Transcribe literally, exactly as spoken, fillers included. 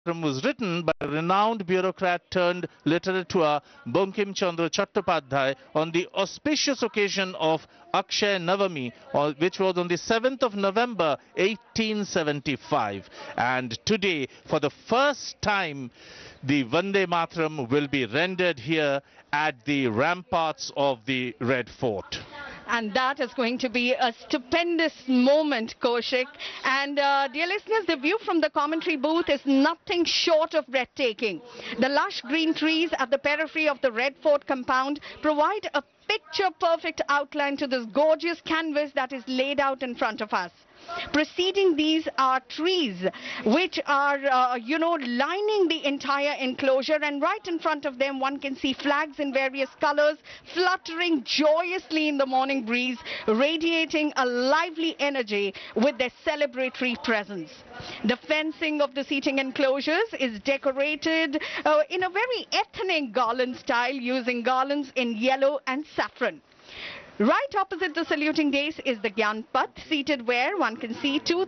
was written by renowned bureaucrat turned literature Bankim Chandra Chattopadhyay on the auspicious occasion of Akshay Navami, which was on the seventh of November eighteen seventy-five. And today, for the first time, the Vande Mataram will be rendered here at the ramparts of the Red Fort. And that is going to be a stupendous moment, Kaushik. And uh, dear listeners, the view from the commentary booth is nothing short of breathtaking. The lush green trees at the periphery of the Red Fort compound provide a picture-perfect outline to this gorgeous canvas that is laid out in front of us. Preceding these are trees which are, uh, you know, lining the entire enclosure, and right in front of them one can see flags in various colors fluttering joyously in the morning breeze, radiating a lively energy with their celebratory presence. The fencing of the seating enclosures is decorated uh, in a very ethnic garland style, using garlands in yellow and saffron. Right opposite the saluting dais is the Gyan Path, seated where one can see two